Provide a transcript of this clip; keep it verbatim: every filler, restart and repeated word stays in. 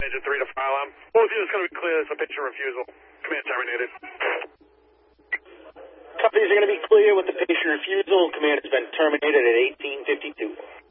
Agent three to file on. Both units going to be clear. It's a patient refusal. Command terminated. Companies are going to be clear with the patient refusal. Command has been terminated at eighteen fifty-two.